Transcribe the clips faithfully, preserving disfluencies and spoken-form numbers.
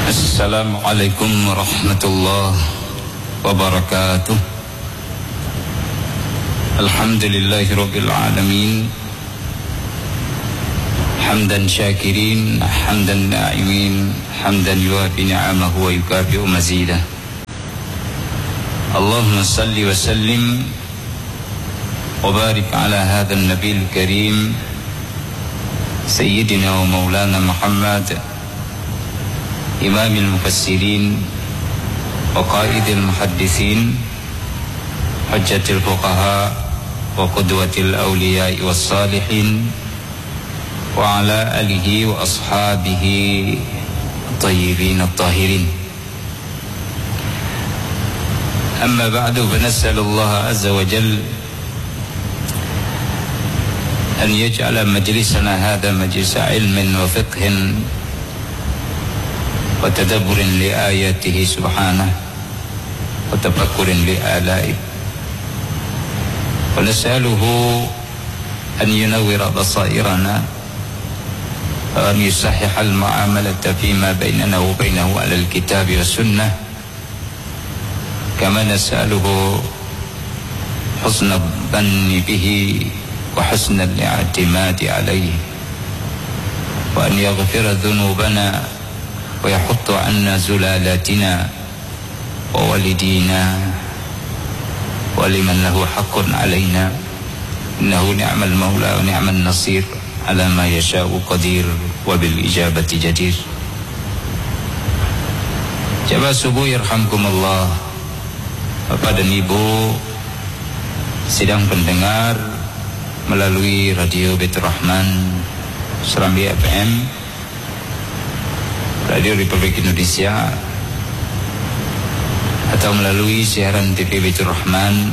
Assalamualaikum warahmatullahi wabarakatuh. Alhamdulillahi rabbil alamin. Hamdan syakirin, hamdan na'imin, hamdan yuwafi ni'amahu wa yukafi'u mazidah. Allahumma salli wa sallim wa barik ala hadha an-nabiyil karim Sayyidina wa maulana Muhammad, imamil mufassirin wa qaidil muhaddithin, hujjatil fuqaha wa qudwatil awliya'i was salihin, wa ala alihi wa ashabihi at-tayyibin at-tahirin. Amma ba'du, fa nas'alullaha azza wa jalla an yaj'ala majlisana hadha majlisa ilmin wa fiqhin wa tadabburin li ayatihi subhanahu wa tafakkurin li ala'i. Wa nas'aluhu an yunawwira basairana wa an yusahhiha al-mu'amalata fima bainana wa bainahu 'ala al-kitabi wa sunnah, kama nas'aluhu husna dhanni bihi wa husna al-i'timadi alayhi, wa an yaghfira dhunubana wa yahutta 'anna zulalatina wa walidina wa liman lahu haqqun alayna, innahu ni'mal maula wa ni'man nasir, ala ma yasha'u qadir wa bil ijabati jadir. Jamaah subuh yarhamkumullah. Bapak dan Ibu sidang pendengar melalui Radio Baitur Rahman Serambi F M, Radio Republik Indonesia, atau melalui siaran T V Baitur Rahman,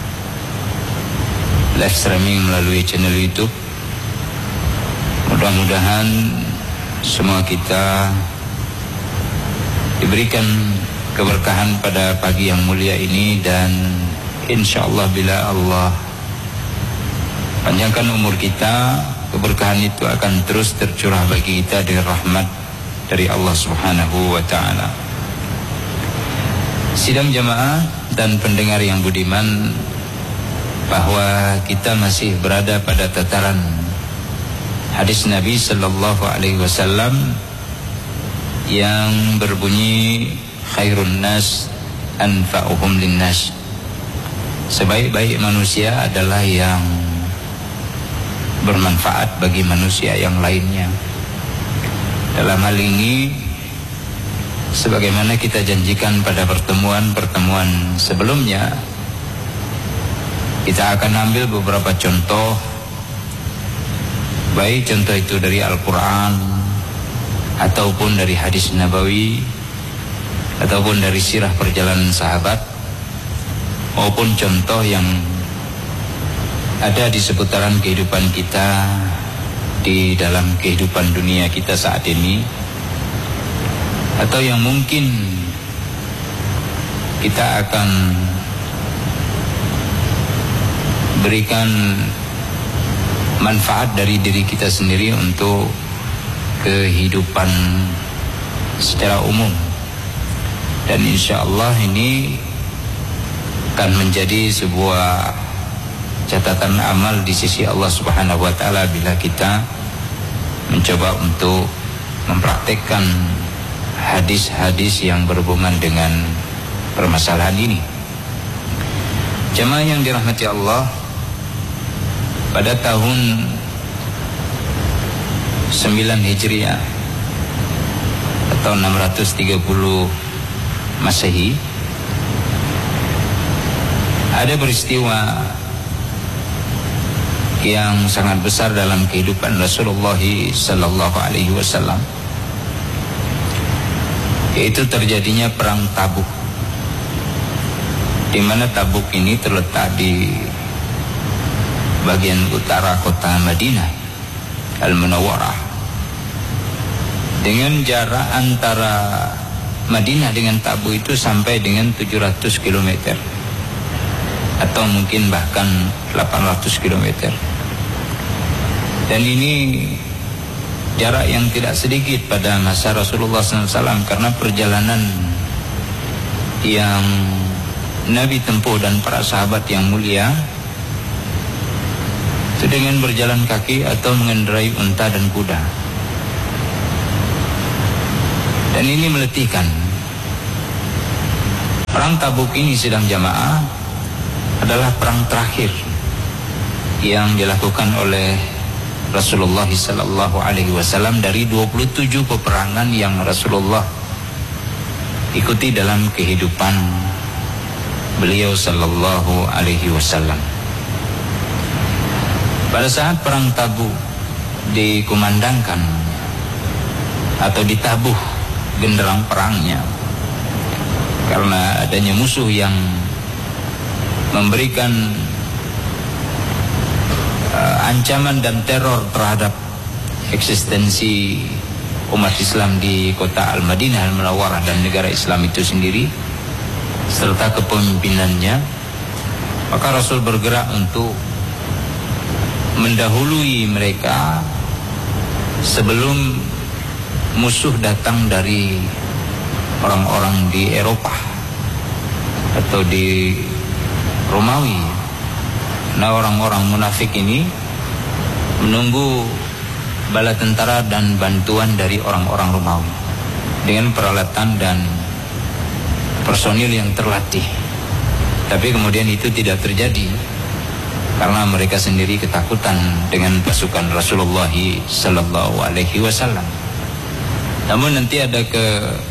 live streaming melalui channel YouTube. Mudah-mudahan semua kita diberikan keberkahan pada pagi yang mulia ini, dan insyaallah bila Allah panjangkan umur kita, keberkahan itu akan terus tercurah bagi kita dengan rahmat dari Allah Subhanahu wa taala. Sidang jamaah dan pendengar yang budiman, bahwa kita masih berada pada tataran hadis Nabi sallallahu alaihi wasallam yang berbunyi khairun nas anfa'uhum linnas. Sebaik-baik manusia adalah yang bermanfaat bagi manusia yang lainnya. Dalam hal ini, sebagaimana kita janjikan pada pertemuan-pertemuan sebelumnya, kita akan ambil beberapa contoh, baik contoh itu dari Al-Quran ataupun dari hadis Nabawi ataupun dari sirah perjalanan sahabat, maupun contoh yang ada di seputaran kehidupan kita, di dalam kehidupan dunia kita saat ini, atau yang mungkin kita akan berikan manfaat dari diri kita sendiri untuk kehidupan secara umum. Dan insya Allah ini akan menjadi sebuah catatan amal di sisi Allah Subhanahu wa taala bila kita mencoba untuk mempraktekkan hadis-hadis yang berhubungan dengan permasalahan ini. Jemaah yang dirahmati Allah, pada tahun sembilan Hijriah atau enam ratus tiga puluh Masehi, ada peristiwa yang sangat besar dalam kehidupan Rasulullah sallallahu alaihi wasallam, yaitu terjadinya perang Tabuk, di mana Tabuk ini terletak di bagian utara kota Madinah Al-Munawwarah, dengan jarak antara Madinah dengan Tabuk itu sampai dengan tujuh ratus kilometer atau mungkin bahkan delapan ratus kilometer. Dan ini jarak yang tidak sedikit pada masa Rasulullah shallallahu alaihi wasallam, karena perjalanan yang Nabi tempuh dan para sahabat yang mulia itu dengan berjalan kaki atau mengendarai unta dan kuda. Dan ini meletihkan. Perang Tabuk ini sidang jamaah adalah perang terakhir yang dilakukan oleh Rasulullah sallallahu alaihi wasallam dari dua puluh tujuh peperangan yang Rasulullah ikuti dalam kehidupan beliau sallallahu alaihi wasallam. Pada saat perang Tabuk dikumandangkan atau ditabuh genderang perangnya, karena adanya musuh yang memberikan uh, ancaman dan teror terhadap eksistensi umat Islam di kota Al-Madinah Al-Munawwarah dan negara Islam itu sendiri serta kepemimpinannya, maka Rasul bergerak untuk mendahului mereka sebelum musuh datang dari orang-orang di Eropa atau di Romawi. Nah, orang-orang munafik ini menunggu bala tentara dan bantuan dari orang-orang Romawi dengan peralatan dan personil yang terlatih. Tapi kemudian itu tidak terjadi karena mereka sendiri ketakutan dengan pasukan Rasulullah sallallahu alaihi wasallam. Namun nanti ada ke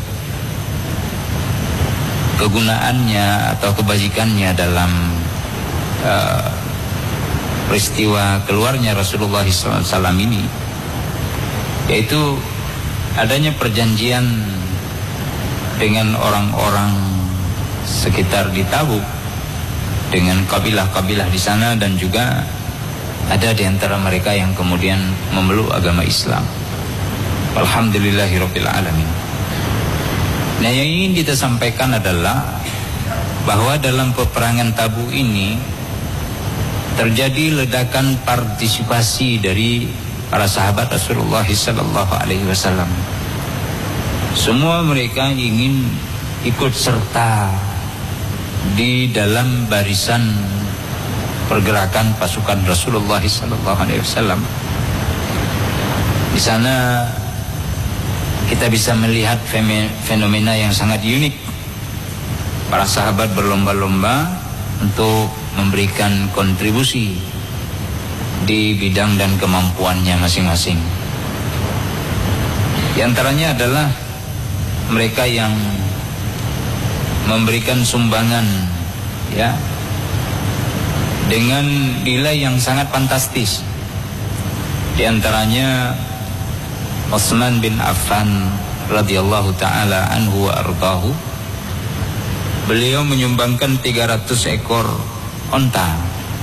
kegunaannya atau kebajikannya dalam uh, peristiwa keluarnya Rasulullah sallallahu alaihi wasallam ini, yaitu adanya perjanjian dengan orang-orang sekitar di Tabuk, dengan kabilah-kabilah di sana, dan juga ada di antara mereka yang kemudian memeluk agama Islam. Alhamdulillahirabbil alamin. Nah, yang ingin kita sampaikan adalah bahwa dalam peperangan Tabuk ini terjadi ledakan partisipasi dari para sahabat Rasulullah sallallahu alaihi wasallam. Semua mereka ingin ikut serta di dalam barisan pergerakan pasukan Rasulullah sallallahu alaihi wasallam. Di sana kita bisa melihat fenomena yang sangat unik. Para sahabat berlomba-lomba untuk memberikan kontribusi di bidang dan kemampuannya masing-masing. Di antaranya adalah mereka yang memberikan sumbangan, ya, dengan nilai yang sangat fantastis. Di antaranya Utsman bin Affan radhiyallahu taala anhu wa ardhahu. Beliau menyumbangkan tiga ratus ekor onta.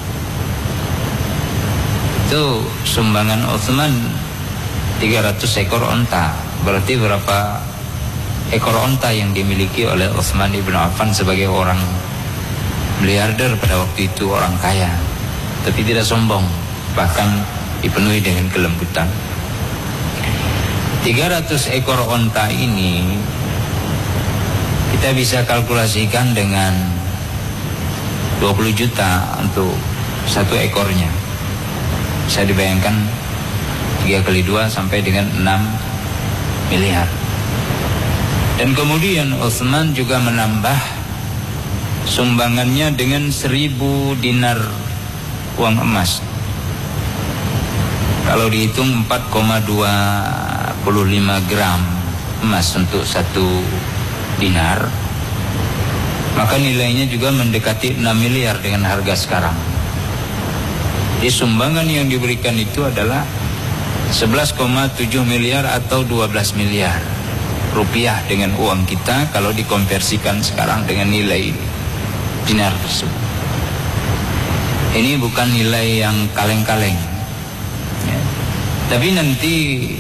Itu sumbangan Utsman, tiga ratus ekor onta. Berarti berapa ekor onta yang dimiliki oleh Utsman bin Affan sebagai orang miliarder pada waktu itu, orang kaya, tapi tidak sombong, bahkan dipenuhi dengan kelembutan. tiga ratus ekor onta ini kita bisa kalkulasikan dengan dua puluh juta untuk satu ekornya. Bisa dibayangkan tiga kali dua sampai dengan enam miliar. Dan kemudian Utsman juga menambah sumbangannya dengan seribu dinar uang emas. Kalau dihitung empat koma dua puluh lima gram emas untuk satu dinar, maka nilainya juga mendekati enam miliar dengan harga sekarang. Jadi sumbangan yang diberikan itu adalah sebelas koma tujuh miliar atau dua belas miliar rupiah dengan uang kita kalau dikonversikan sekarang dengan nilai dinar tersebut. Ini bukan nilai yang kaleng-kaleng, ya. Tapi nanti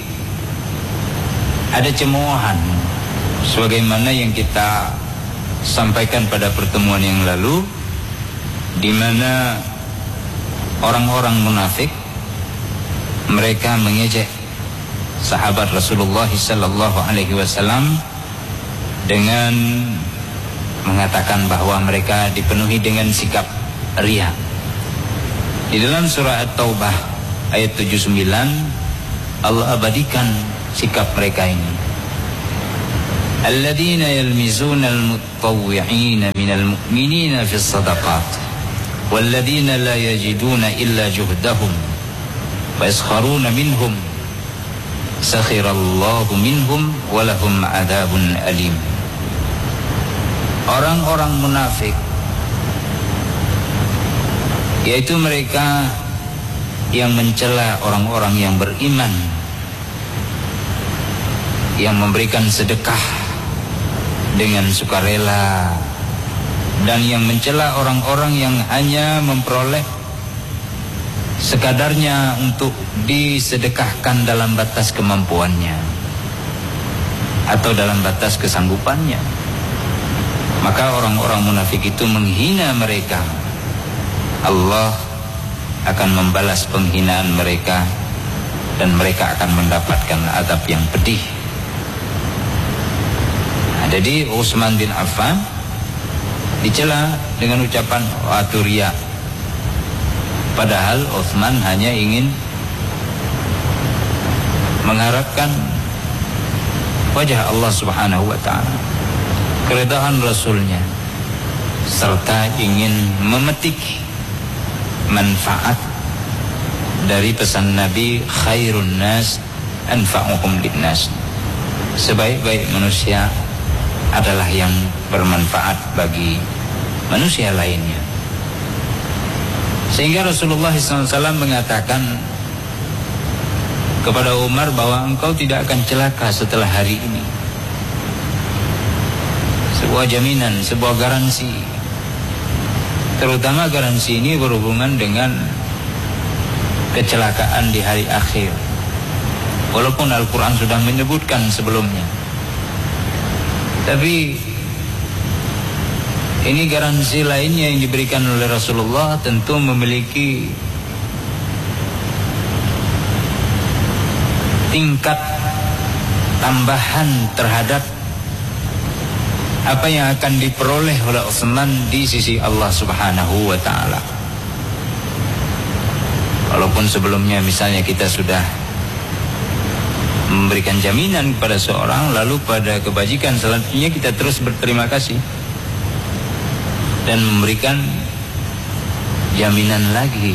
ada cemoohan sebagaimana yang kita sampaikan pada pertemuan yang lalu, di mana orang-orang munafik mereka mengejek sahabat Rasulullah sallallahu alaihi wasallam dengan mengatakan bahwa mereka dipenuhi dengan sikap riya. Di dalam surah At-Taubah ayat tujuh puluh sembilan Allah abadikan sikap mereka ini. Alladzina yalmizuna al-mutawwi'ina minal mu'minina fis sadaqat walladzina la yajiduna illa juhdahum wa yaskharuna minhum sakhirallahu minhum walahum adzabun alim. Orang-orang munafik, yaitu mereka yang mencela orang-orang yang beriman, yang memberikan sedekah dengan sukarela, dan yang mencela orang-orang yang hanya memperoleh sekadarnya untuk disedekahkan dalam batas kemampuannya atau dalam batas kesanggupannya. Maka orang-orang munafik itu menghina mereka. Allah akan membalas penghinaan mereka dan mereka akan mendapatkan azab yang pedih. Nah, jadi Utsman bin Affan dicela dengan ucapan waturia. Padahal Utsman hanya ingin mengharapkan wajah Allah Subhanahu wa taala, keridhaan Rasulnya, serta ingin memetik manfaat dari pesan Nabi, khairun nas anfa'uhum linnas. Sebaik-baik manusia adalah yang bermanfaat bagi manusia lainnya. Sehingga Rasulullah shallallahu alaihi wasallam mengatakan kepada Umar bahwa engkau tidak akan celaka setelah hari ini. Sebuah jaminan, sebuah garansi. Terutama garansi ini berhubungan dengan kecelakaan di hari akhir. Walaupun Al-Quran sudah menyebutkan sebelumnya, tapi ini garansi lainnya yang diberikan oleh Rasulullah, tentu memiliki tingkat tambahan terhadap apa yang akan diperoleh oleh Utsman di sisi Allah Subhanahu wa taala. Walaupun sebelumnya misalnya kita sudah memberikan jaminan kepada seorang, lalu pada kebajikan selanjutnya kita terus berterima kasih dan memberikan jaminan lagi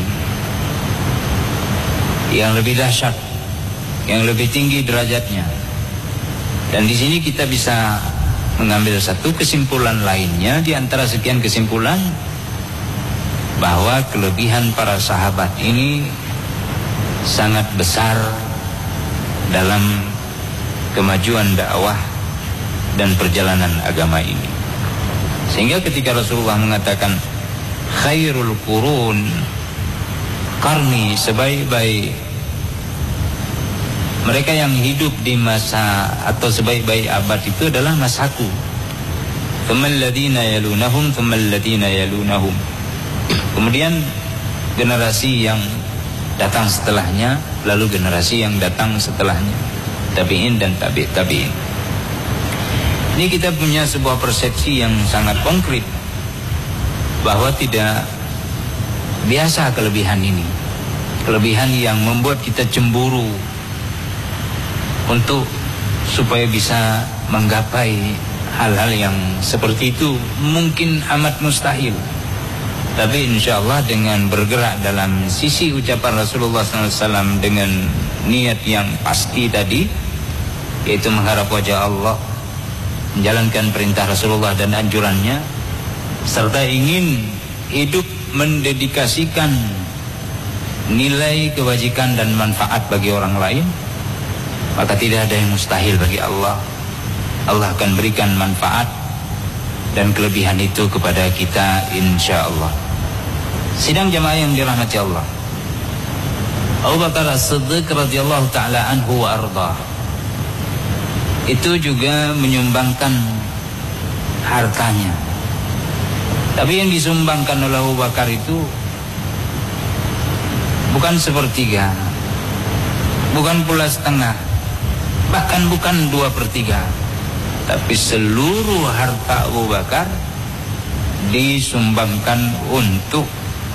yang lebih dahsyat, yang lebih tinggi derajatnya. Dan di sini kita bisa mengambil satu kesimpulan lainnya di antara sekian kesimpulan, bahwa kelebihan para sahabat ini sangat besar dalam kemajuan dakwah dan perjalanan agama ini. Sehingga ketika Rasulullah mengatakan khairul qurun qarni, sebaik-baik mereka yang hidup di masa atau sebaik-baik abad itu adalah masaku. Tsummal ladzina yalunahum tsummal ladzina yalunahum. Kemudian generasi yang datang setelahnya, lalu generasi yang datang setelahnya, tabi'in dan tabi' tabi'in. Ini kita punya sebuah persepsi yang sangat konkret bahwa tidak biasa kelebihan ini. Kelebihan yang membuat kita cemburu untuk supaya bisa menggapai hal-hal yang seperti itu mungkin amat mustahil. Tapi insya Allah dengan bergerak dalam sisi ucapan Rasulullah shallallahu alaihi wasallam dengan niat yang pasti tadi, yaitu mengharap wajah Allah, menjalankan perintah Rasulullah dan anjurannya, serta ingin hidup mendedikasikan nilai kebajikan dan manfaat bagi orang lain, maka tidak ada yang mustahil bagi Allah. Allah akan berikan manfaat dan kelebihan itu kepada kita insya Allah. Sidang jamaah yang dirahmati Allah, Abu Bakar As-Siddiq radhiyallahu ta'ala anhu wa ardah itu juga menyumbangkan hartanya. Tapi yang disumbangkan oleh Abu Bakar itu bukan sepertiga, bukan pula setengah, Bahkan bukan dua per tiga, tapi seluruh harta Abu Bakar disumbangkan untuk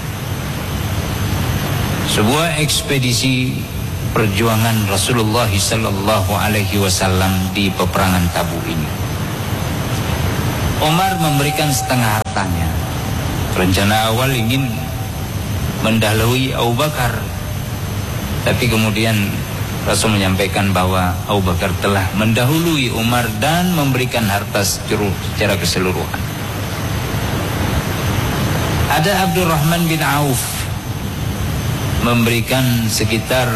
sebuah ekspedisi perjuangan Rasulullah sallallahu alaihi wasallam di peperangan Tabuk ini. Umar memberikan setengah hartanya. Rencana awal ingin mendahului Abu Bakar, tapi kemudian Rasul menyampaikan bahwa Abu Bakar telah mendahului Umar dan memberikan harta secara keseluruhan. Ada Abdurrahman bin Auf memberikan sekitar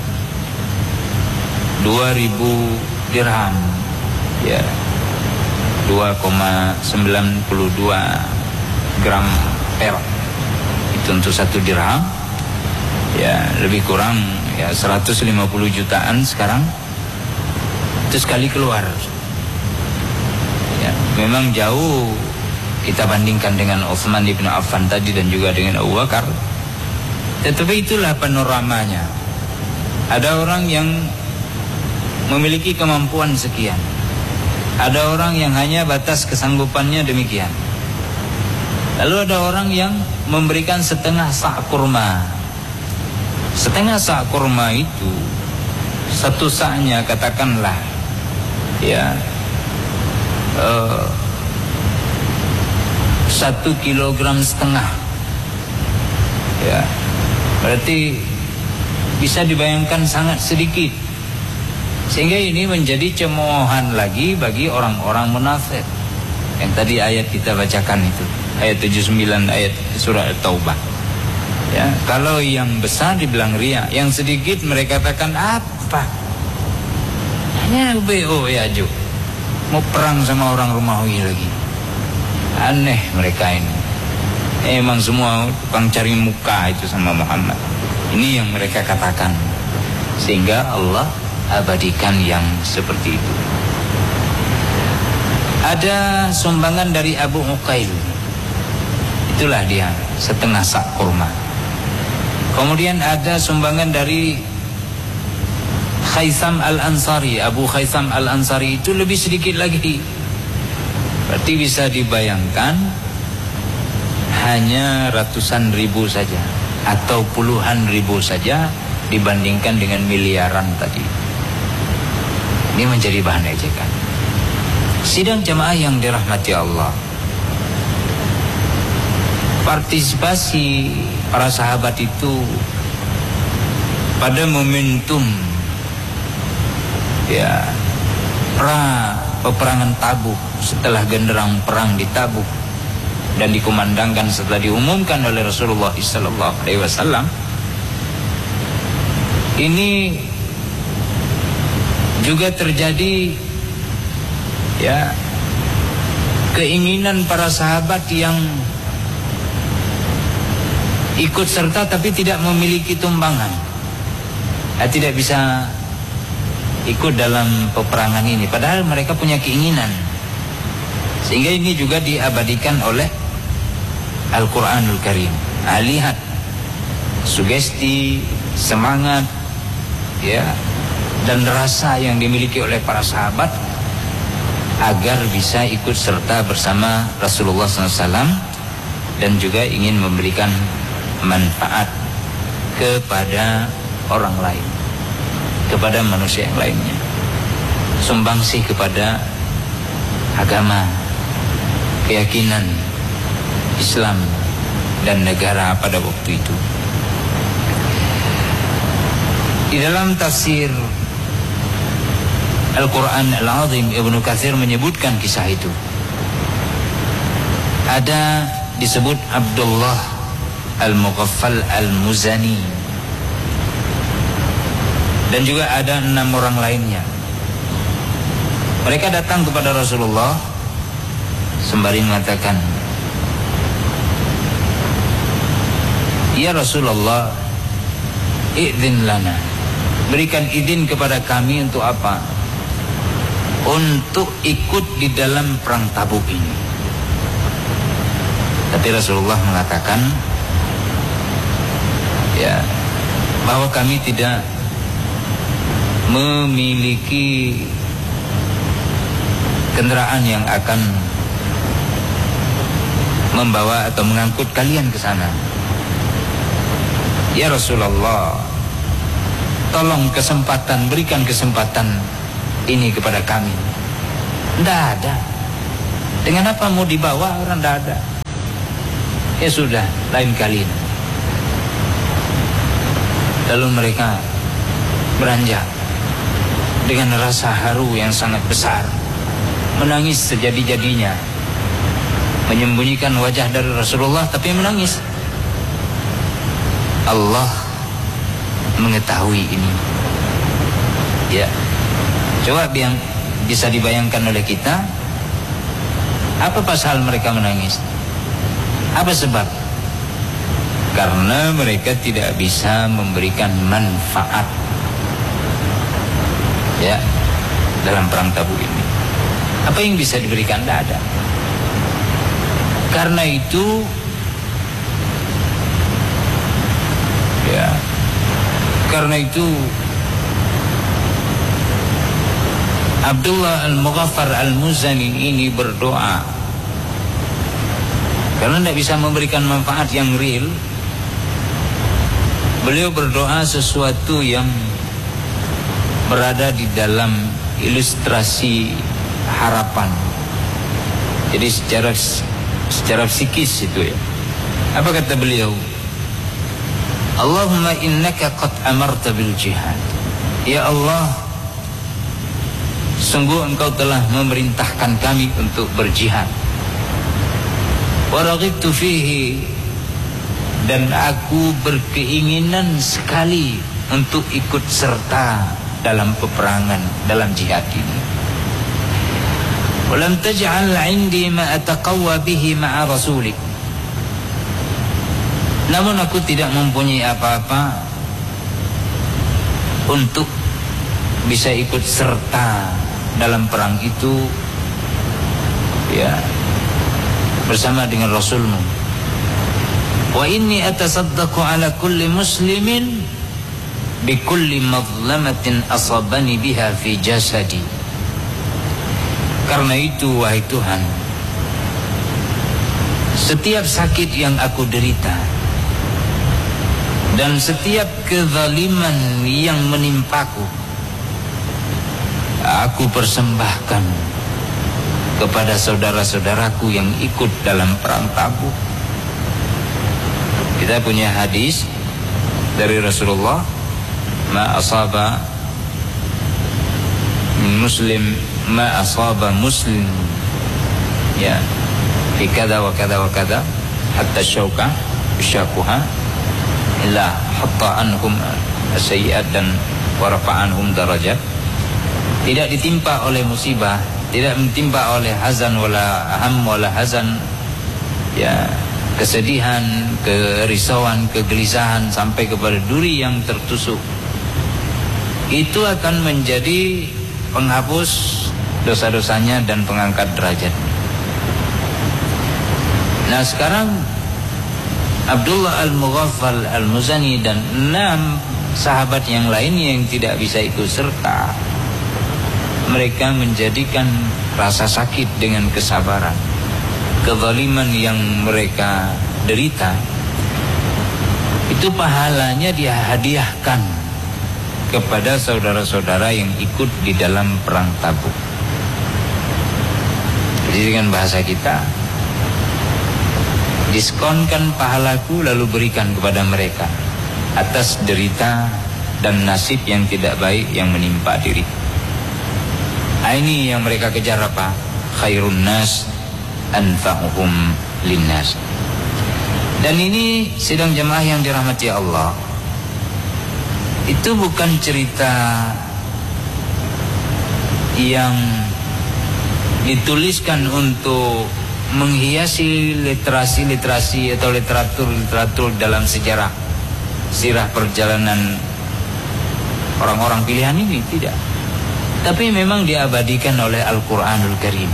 dua ribu dirham, ya, dua koma sembilan dua gram perak. Itu untuk satu dirham, ya, lebih kurang ya seratus lima puluh jutaan sekarang. Itu sekali keluar. Ya, memang jauh kita bandingkan dengan Utsman bin Affan tadi dan juga dengan Abu Bakar. Tetapi itulah panoramanya. Ada orang yang memiliki kemampuan sekian. Ada orang yang hanya batas kesanggupannya demikian. Lalu ada orang yang memberikan setengah sak kurma. Setengah sak kurma itu, satu saknya katakanlah ya uh, satu kilogram setengah, ya, berarti bisa dibayangkan sangat sedikit. Sehingga ini menjadi cemoohan lagi bagi orang-orang munafik yang tadi ayat kita bacakan itu, ayat tujuh puluh sembilan ayat surah At-Taubah. Ya, kalau yang besar dibilang riya, yang sedikit mereka katakan apa? Hanya B O ya Ju, mau perang sama orang Romawi lagi. Aneh mereka ini. Emang semua tukang cari muka itu sama Muhammad. Ini yang mereka katakan. Sehingga Allah abadikan yang seperti itu. Ada sumbangan dari Abu Uqail. Itulah dia, setengah sak kurma. Kemudian ada sumbangan dari Khaisam Al-Ansari. Abu Khaisam Al-Ansari itu lebih sedikit lagi. Berarti bisa dibayangkan hanya ratusan ribu saja atau puluhan ribu saja dibandingkan dengan miliaran tadi. Ini menjadi bahan ejekan. Sidang jamaah yang dirahmati Allah, partisipasi para sahabat itu pada momentum ya pra peperangan Tabuk, setelah genderang perang di Tabuk dan dikumandangkan setelah diumumkan oleh Rasulullah sallallahu alaihi wasallam, ini juga terjadi ya keinginan para sahabat yang ikut serta tapi tidak memiliki tumbangan, nah, tidak bisa ikut dalam peperangan ini, padahal mereka punya keinginan. Sehingga ini juga diabadikan oleh Al-Quranul Karim. Nah, lihat sugesti, semangat ya dan rasa yang dimiliki oleh para sahabat agar bisa ikut serta bersama Rasulullah shallallahu alaihi wasallam dan juga ingin memberikan manfaat kepada orang lain, kepada manusia yang lainnya, sumbangsih kepada agama, keyakinan Islam dan negara pada waktu itu. Di dalam tafsir Al-Quran Al-Azim, Ibnu Katsir menyebutkan kisah itu. Ada disebut Abdullah Al-Mughaffal Al-Muzani, dan juga ada enam orang lainnya. Mereka datang kepada Rasulullah sembari mengatakan, "Ya Rasulullah, idzin lana." Berikan izin kepada kami untuk apa? Untuk ikut di dalam perang Tabuk ini. Tapi Rasulullah mengatakan ya bahwa kami tidak memiliki kendaraan yang akan membawa atau mengangkut kalian ke sana. Ya Rasulullah, tolong kesempatan, berikan kesempatan ini kepada kami. Tidak ada. Dengan apa mau dibawa orang? Tidak ada. Ya sudah, lain kali. Lalu mereka beranjak dengan rasa haru yang sangat besar, menangis sejadi-jadinya, menyembunyikan wajah dari Rasulullah tapi menangis. Allah mengetahui ini. Ya, coba yang bisa dibayangkan oleh kita, apa pasal mereka menangis? Apa sebab? Karena mereka tidak bisa memberikan manfaat, ya, dalam perang Tabuk ini. Apa yang bisa diberikan? Tidak ada. Karena itu, ya, karena itu Abdullah Al-Mughaffar Al-Muzani ini berdoa, karena tidak bisa memberikan manfaat yang real. Beliau berdoa sesuatu yang berada di dalam ilustrasi harapan. Jadi secara secara psikis itu, ya. Apa kata beliau? Allahumma innaka qad amarta bil jihad. Ya Allah, sungguh engkau telah memerintahkan kami untuk berjihad. Wa raghibtu fihi, dan aku berkeinginan sekali untuk ikut serta dalam peperangan, dalam jihad ini. Walam taj'al 'indi ma ataqawwa bihi ma'a rasulik. Namun aku tidak mempunyai apa-apa untuk bisa ikut serta dalam perang itu, ya, bersama dengan Rasulmu. Wa inni atasaddaqu ala kulli muslimin bi kulli madlamatin asabani biha fi jasadi. Karena itu, wahai Tuhan, setiap sakit yang aku derita dan setiap kezaliman yang menimpaku, aku persembahkan kepada saudara-saudaraku yang ikut dalam perang Tabuk. Kita punya hadis dari Rasulullah, ma asaba muslim ma asaba muslim, ya, fi kada wa kada wa kada hatta syauka syakuha illa hatta anhum as-sayyi'at dan wa rafa'anhum darajat. Tidak ditimpa oleh musibah, tidak ditimpa oleh hazan wala ham wala hazan, ya, kesedihan, kerisauan, kegelisahan sampai kepada duri yang tertusuk. Itu akan menjadi penghapus dosa-dosanya dan pengangkat derajat. Nah, sekarang Abdullah Al-Mughaffal Al-Muzani dan enam sahabat yang lain yang tidak bisa ikut serta, mereka menjadikan rasa sakit dengan kesabaran. Kezaliman yang mereka derita, itu pahalanya dihadiahkan kepada saudara-saudara yang ikut di dalam perang Tabuk. Jadi dengan bahasa kita, diskonkan pahalaku lalu berikan kepada mereka atas derita dan nasib yang tidak baik yang menimpa diri. Nah, ini yang mereka kejar apa? Khairun nas anfa'uhum linnas. Dan ini sidang jemaah yang dirahmati Allah, itu bukan cerita yang dituliskan untuk menghiasi literasi-literasi atau literatur-literatur dalam sejarah sirah perjalanan orang-orang pilihan ini, tidak. Tapi memang diabadikan oleh Al-Quranul Karim.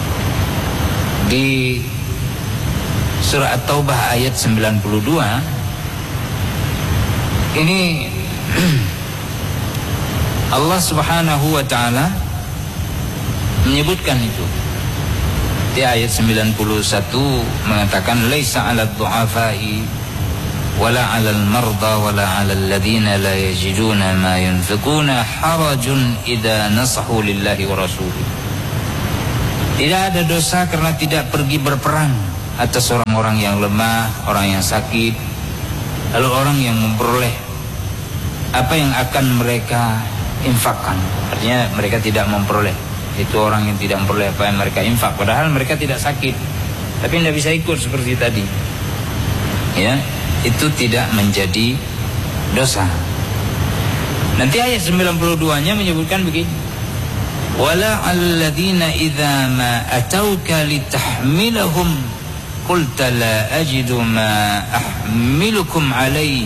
Di surah At-Taubah ayat sembilan puluh dua ini Allah Subhanahu wa taala menyebutkan itu. Di ayat sembilan puluh satu mengatakan laisa 'alal du'afai wala 'alal marda wala 'alal ladzina la yajiduna ma yunfiquna harajun idza nasahu lillahi wa rasulih. Tidak ada dosa karena tidak pergi berperang atas orang-orang yang lemah, orang yang sakit, lalu orang yang memperoleh apa yang akan mereka infakkan. Artinya mereka tidak memperoleh. Itu orang yang tidak memperoleh apa yang mereka infak, padahal mereka tidak sakit, tapi tidak bisa ikut seperti tadi. Ya, itu tidak menjadi dosa. Nanti ayat sembilan puluh dua-nya menyebutkan begini. Wala 'alladzina idza ma atauka litahmilahum qulta la ajidu ma ahmilukum alaihi.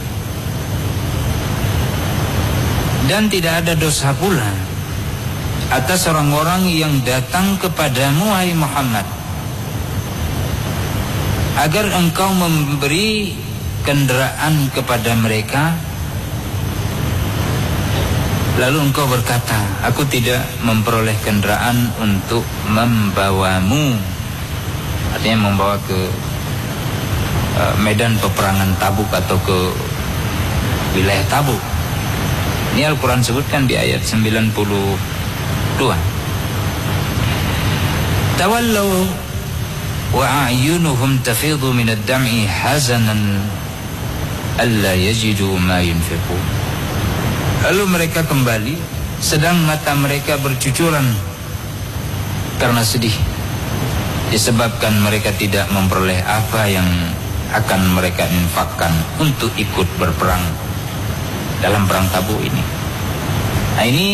Dan tidak ada dosa pula atas orang-orang yang datang kepadamu wahai Muhammad agar engkau memberi kendaraan kepada mereka, lalu engkau berkata, aku tidak memperoleh kendaraan untuk membawamu, artinya membawa ke uh, medan peperangan Tabuk atau ke wilayah Tabuk. Ini Al-Quran sebutkan di ayat sembilan puluh dua. Tawallaw wa a'yunuhum tafidhu min ad-dam'i hazanan alla yajidu ma yunfiqun. Lalu mereka kembali sedang mata mereka bercucuran karena sedih disebabkan mereka tidak memperoleh apa yang akan mereka infakkan untuk ikut berperang dalam perang Tabuk ini. Nah, ini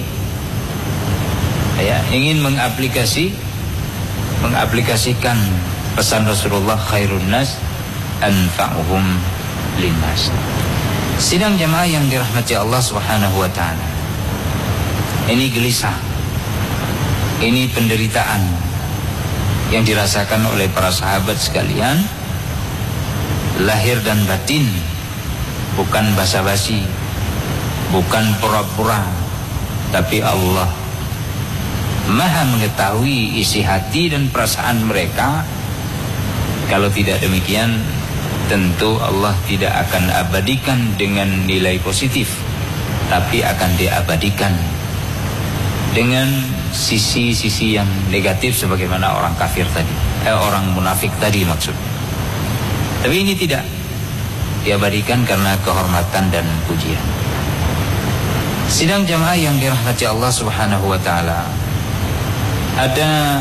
ya, ingin mengaplikasi mengaplikasikan pesan Rasulullah khairun nas anfa'uhum linnas. Sidang jamaah yang dirahmati Allah Subhanahu wa taala. Ini gelisah. Ini penderitaan yang dirasakan oleh para sahabat sekalian, lahir dan batin, bukan basa-basi, bukan pura-pura, tapi Allah Maha mengetahui isi hati dan perasaan mereka. Kalau tidak demikian, tentu Allah tidak akan abadikan dengan nilai positif, tapi akan diabadikan dengan sisi-sisi yang negatif sebagaimana orang kafir tadi, eh, orang munafik tadi maksudnya. Tapi ini tidak diabadikan karena kehormatan dan pujian. Sidang jamaah yang dirahmati Allah Subhanahu wa taala, ada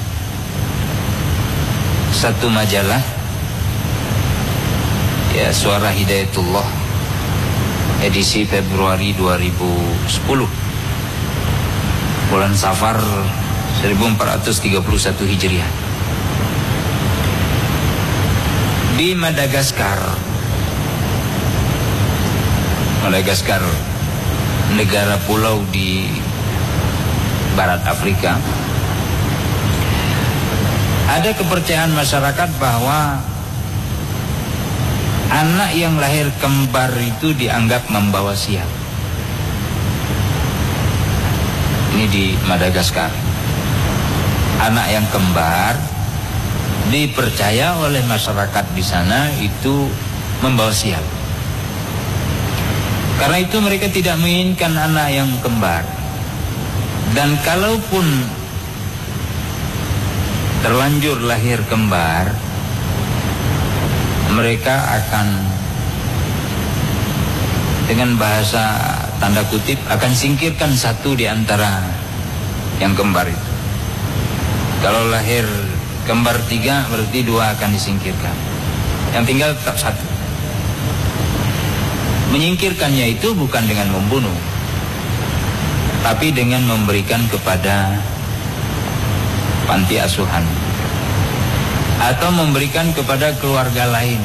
satu majalah, ya, Suara Hidayatullah, edisi Februari dua ribu sepuluh, bulan Safar seribu empat ratus tiga puluh satu Hijriah. Di Madagaskar, Madagaskar, negara pulau di barat Afrika, ada kepercayaan masyarakat bahwa anak yang lahir kembar itu dianggap membawa sial. Ini di Madagaskar. Anak yang kembar dipercaya oleh masyarakat di sana itu membawa sial. Karena itu mereka tidak menginginkan anak yang kembar. Dan kalaupun terlanjur lahir kembar, mereka akan, dengan bahasa tanda kutip, akan singkirkan satu di antara yang kembar itu. Kalau lahir kembar tiga, berarti dua akan disingkirkan, yang tinggal tetap satu. Menyingkirkannya itu bukan dengan membunuh, tapi dengan memberikan kepada panti asuhan atau memberikan kepada keluarga lain.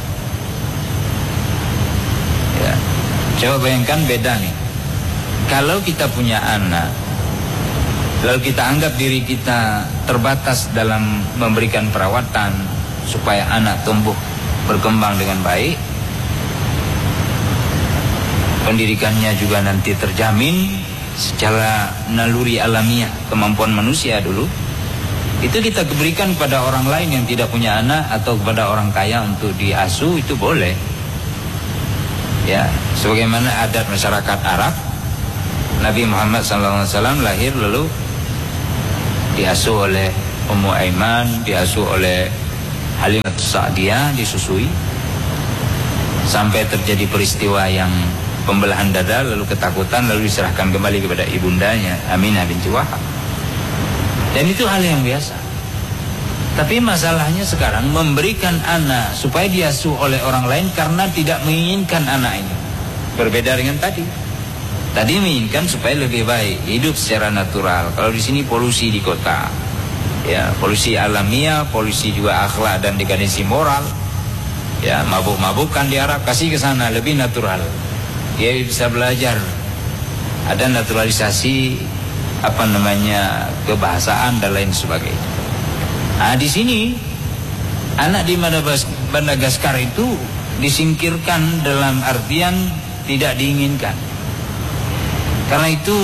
Ya, coba bayangkan beda nih. Kalau kita punya anak, lalu kita anggap diri kita terbatas dalam memberikan perawatan supaya anak tumbuh berkembang dengan baik, pendidikannya juga nanti terjamin secara naluri alamiah, kemampuan manusia dulu itu kita berikan kepada orang lain yang tidak punya anak atau kepada orang kaya untuk diasuh, itu boleh. Ya, sebagaimana adat masyarakat Arab, Nabi Muhammad sallallahu alaihi wasallam lahir lalu diasuh oleh Ummu Aiman, diasuh oleh Halimah Sa'diyah, disusui sampai terjadi peristiwa yang pembelahan dada, lalu ketakutan, lalu diserahkan kembali kepada ibundanya Aminah binti Wahab. Dan itu hal yang biasa. Tapi masalahnya sekarang memberikan anak supaya diasuh oleh orang lain karena tidak menginginkan anak ini. Berbeda dengan tadi. Tadi menginginkan supaya lebih baik, hidup secara natural. Kalau di sini polusi di kota, ya polusi alamiah, polusi juga akhlak dan dekadensi moral. Ya, mabuk-mabukan di Arab, kasih ke sana lebih natural. Dia bisa belajar. Ada naturalisasi apa namanya kebahasaan dan lain sebagainya. Nah, di sini anak di Madagaskar itu disingkirkan dalam artian tidak diinginkan. Karena itu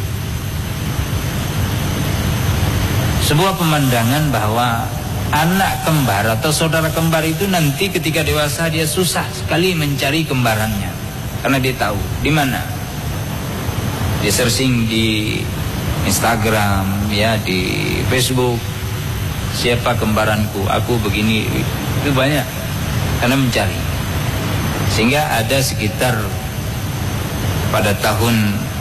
sebuah pemandangan bahwa anak kembar atau saudara kembar itu nanti ketika dewasa dia susah sekali mencari kembarannya, karena dia tahu di mana. Dia searching di Instagram, ya di Facebook, siapa kembaranku, aku begini, itu banyak karena mencari. Sehingga ada sekitar pada tahun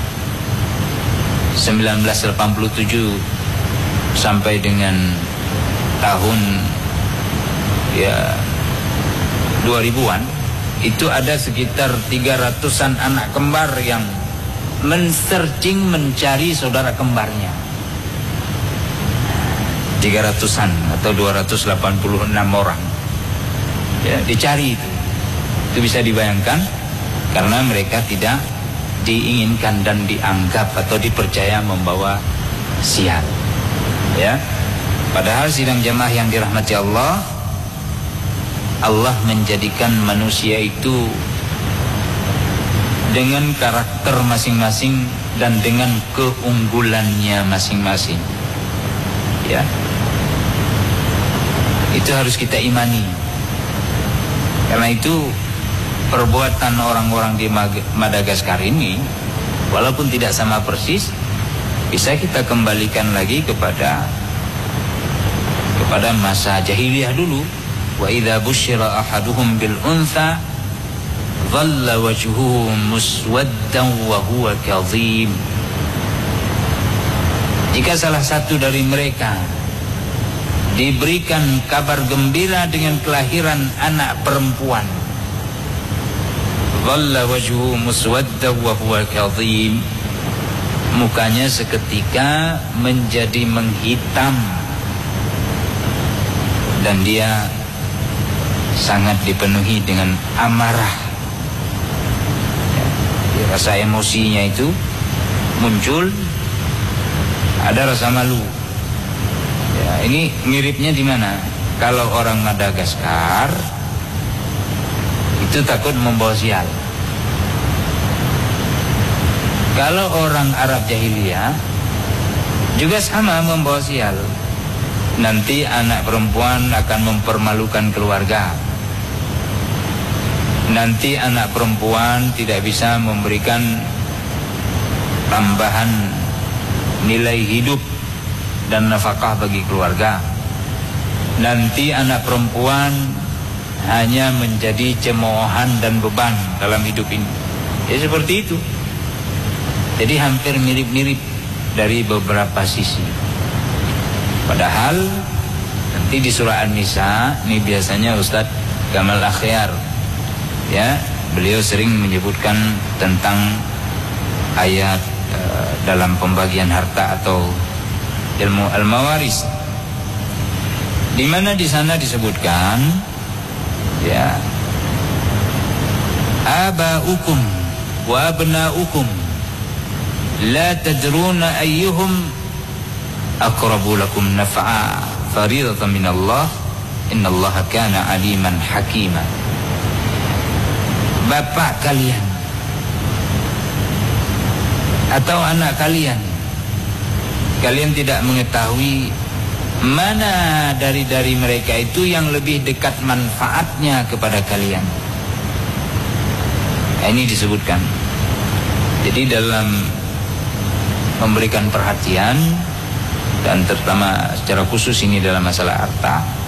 sembilan belas delapan puluh tujuh sampai dengan tahun ya dua ribuan itu ada sekitar tiga ratusan anak kembar yang men-searching mencari saudara kembarnya. tiga ratusan atau dua ratus delapan puluh enam orang ya, dicari itu. Itu bisa dibayangkan karena mereka tidak diinginkan dan dianggap atau dipercaya membawa sial. Ya. Padahal sidang jamaah yang dirahmati Allah, Allah menjadikan manusia itu dengan karakter masing-masing dan dengan keunggulannya masing-masing. Ya. Itu harus kita imani. Karena itu perbuatan orang-orang di Madagaskar ini walaupun tidak sama persis, bisa kita kembalikan lagi kepada kepada masa jahiliyah dulu. Wa idza busyira ahaduhum bil untha dhalla wajhuhu muswaddan wa huwa kadhim. Jika salah satu dari mereka diberikan kabar gembira dengan kelahiran anak perempuan, dhalla wajhuhu muswaddan wa huwa kadhim, mukanya seketika menjadi menghitam dan dia sangat dipenuhi dengan amarah. Ya, rasa emosinya itu muncul, ada rasa malu. Ya, ini miripnya di mana? Kalau orang Madagaskar itu takut membawa sial. Kalau orang Arab jahiliyah juga sama membawa sial. Nanti anak perempuan akan mempermalukan keluarga. Nanti anak perempuan tidak bisa memberikan tambahan nilai hidup dan nafkah bagi keluarga. Nanti anak perempuan hanya menjadi cemoohan dan beban dalam hidup ini. Ya seperti itu. Jadi hampir mirip-mirip dari beberapa sisi. Padahal nanti di surah An-Nisa ini biasanya Ustadz Gamal Akhyar, ya, beliau sering menyebutkan tentang ayat e, dalam pembagian harta atau ilmu al-mawaris, di mana di sana disebutkan, ya, abaukum wa abnaukum la tadruna ayyuhum aqrabu lakum naf'a faridatan minallah innallaha kana aliman hakima. Bapak kalian atau anak kalian, kalian tidak mengetahui mana dari-dari mereka itu yang lebih dekat manfaatnya kepada kalian. Nah, ini disebutkan. Jadi dalam memberikan perhatian, dan terutama secara khusus ini dalam masalah harta,